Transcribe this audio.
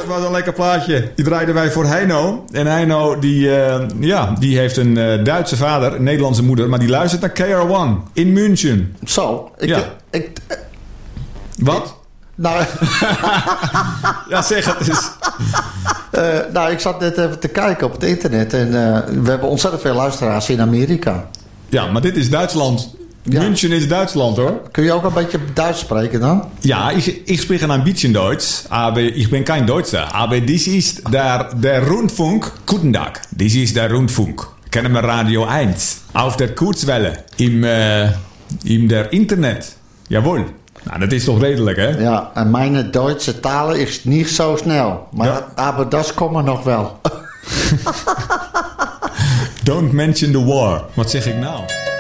was een lekker plaatje. Die draaiden wij voor Heino. En Heino, die heeft een Duitse vader, een Nederlandse moeder. Maar die luistert naar KR1 in München. Zo. Wat? Nou, Ja, zeg het eens. ik zat net even te kijken op het internet. En we hebben ontzettend veel luisteraars in Amerika. Ja, maar dit is Duitsland. Ja. München is Duitsland, hoor. Kun je ook een beetje Duits spreken dan? Ja, ich spreche ein bisschen Deutsch, aber ich bin kein Deutscher. Aber dies ist der Rundfunk. Guten Tag, dies ist der Rundfunk. Kennen wir Radio 1. Auf der Kurzwelle. In der Internet. Jawohl. Nou, dat is toch redelijk, hè? Ja, en mijn Duitse taal is niet zo snel. Maar dat komt nog wel. Don't mention the war. Wat zeg ik nou?